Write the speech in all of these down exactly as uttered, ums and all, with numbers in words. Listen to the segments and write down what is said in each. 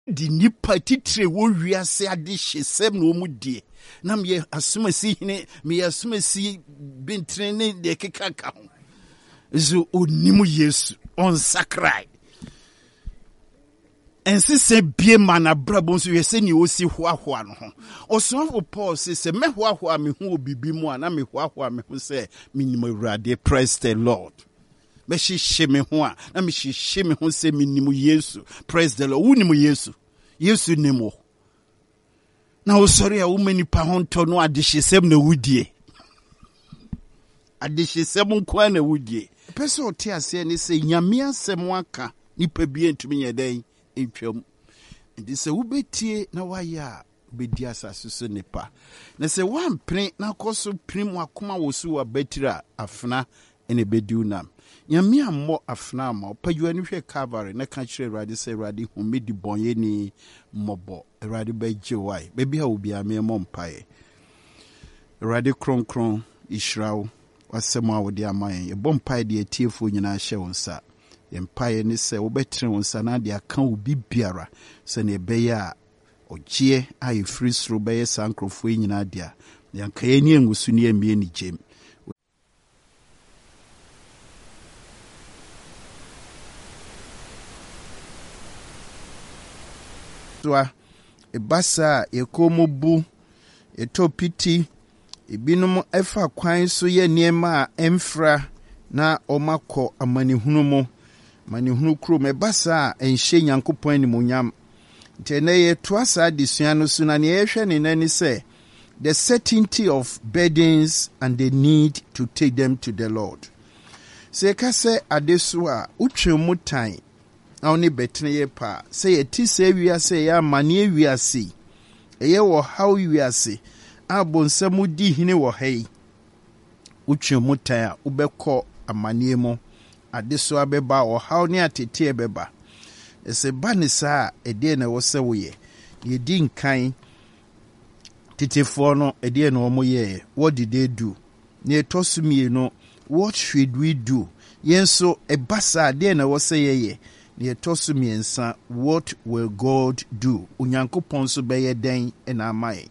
di nipa titire wo wiase ade hyesem no mu die na me asomasi hene me asomasi bintre ne de kekaka ho zo onimu Yesu on sakrai ensi se bie mana brabo nso yese ni osi hoahoa no ho osofo Paul se se me hoahoa me hu obibi mu ana me hoahoa me hu se minimo Awurade. Praise the Lord. Me hihye me ho a na me hihye me ho se minimo Yesu. Praise the Lord. Wunimu Yesu. Yesu nemo. Na osori a wumani pa ho nto no adehyesem na wudie. Adehyesem nko na wudie. Pese ote ase ne se nyame asem aka nipa bi entumi yeden entwam. Ndi se wubetie na waya bedi asase so nipa. Na se wampre na koso prim akoma wosu wa betira afna ene bediu nam. Nyame ammo afna ma opadwa ni hwe Calvary na ka kire Awurade se Awurade humedi bonye ni mobo Awurade beje wai bebi ha obi ame mo mpae Awurade kron kron israel wasema wodi amayen ye bom mpae de atiefo nyina hye wonsa ye mpae ni se wobetre wonsa na de aka obi biara se ne beya ogie ayi free sro beye sankrofo nyina dia yanka ye ni engusu ni emie ni jem Twa ebasa yekomobu etopiti ebinum efa kwan so ye niema emfra na omako amanihunu mo manihunu krom ebasa enhye Nyankopon ni monyam tene ye toasa disua no so na ne yehwe ne nani se the certainty of burdens and the need to take them to the Lord. Se ka se adeso a utwemu tan awni betene ye pa se ye ti se wiase ya mane wiase eye wo haw wiase abonsam di hine wo hei utwemu tan a ubekọ amane mu adeso abeba wo haw ne atete ebeba ese banisa ede na wo se wo ye ye di nkan titefo no ede na omo ye what did they do ne tosumie no what should we do yenso ebasa ade na wo se ye ye ne tosumiensa what will God do Onyankopon so beye den na amai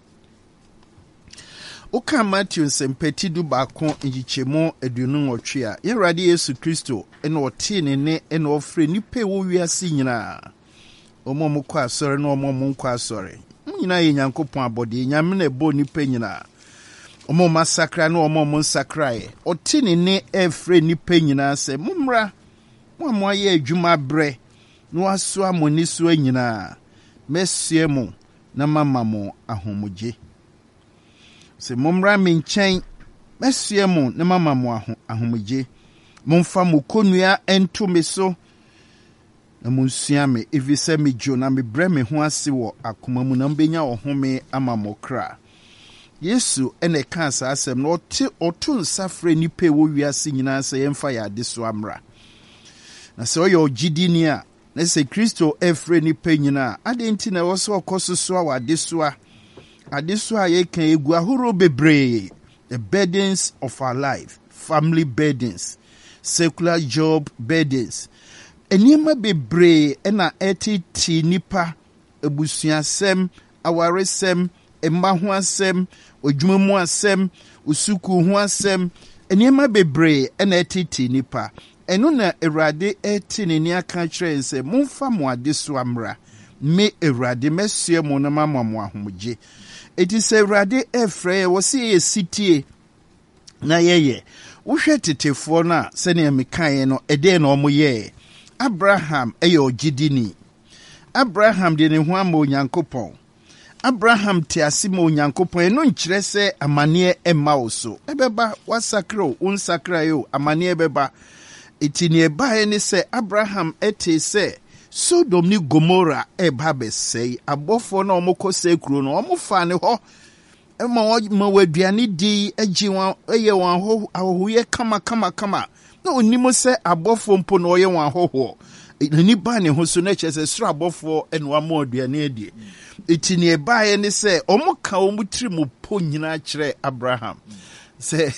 Oka Matthew sempeti du baako njichemo aduonu otwe a Awurade Yesu Kristo ena ote ne ne ena ofre nipa wo wiase nyina omomo kwa asore na omomo kwa asore nyina ye Nyankopon abode nyame na ebo nipa nyina omomo masakra na omomo nsakrae ote ne ne efre nipa nyina se mumra mo mo ye adwuma bre no aso amoni so nyina mesie mu na mama mo ahomogye se momra me nchen mesie mu na mama mo aho ahomogye momfa mo konua ento me so na monsua me evise me jo na me bre me ho ase wo akoma mu na mbenya ohome ama mo kra Yesu ene ka sa asem no ote oto nsafre nipa wo wiase nyina se yemfa ya de so amra na se oyo gidini a na se Kristo efre nipa nyina adenti na wo so okososo a wade so a ade so a ye kan egu ahoro bebre the burdens of our life family burdens secular job burdens enima bebre na etiti nipa ebusuasem awaresem emma ho asem odwumamu asem usuku ho asem enima bebre na etiti nipa eno na Awurade eti ne ni aka kire se momfa mo ade so amra me Awurade mesie mo na mama mo ahomgye eti se Awurade efre wo se ye sitie na yeye wo hwe tetefo na se ne mekae no ede na omo ye Abraham eye ogidini Abraham de ne ho ama Onyankopon Abraham te asima Onyankopon eno nkire se amane emma wo so ebeba wasakro unsakra yo amane ebeba eti ne ba ene se Abraham ete se Sodom ni Gomorrah eba besei abofo na omokose kuro no omofa ne ho ema ma waduane di agi wan eye wan ho ahoye kama kama kama na onimo se abofo mpo na oye wan hoho ni ba ne ho so na chese sura abofo eno ama aduane adi eti ne ba ene se omoka omutiri mu po nyina kire Abraham se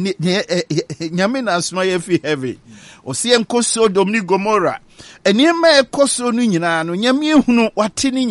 nyame na asoma ye fi heaven osie nko Sodom ni Gomorrah eniema ekoso no nyina no nyame ehunu wate ni